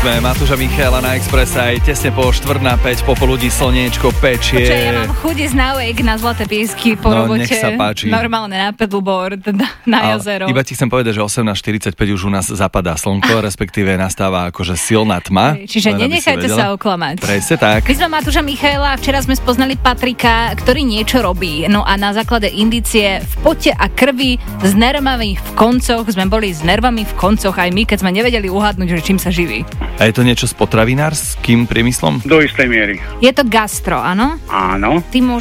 sme Matúša Michaela na Expresse aj tesne po 4:05 popoludní slniečko pečie. Počkaj, ja mám chuť ísť na wake, na Zlaté Piesky po robote. Nech sa páči. Normálne na paddleboard, na jazero. Iba ti chcem povedať, že 18:45 už u nás zapadá slnko, respektíve nastáva akože silná tma. Čiže nenechajte sa oklamať. Presne tak. My sme Matúša Michaela, včera sme spoznali Patrika, ktorý niečo robí. No a na základe indície v pote a krvi s nervami v koncoch, sme boli s nervami v koncoch aj my, keď sme nevedeli uhádnuť, že čím sa živí. A je to niečo s potravinárskym priemyslom? Do istej miery. Je to gastro, áno? Áno. Ty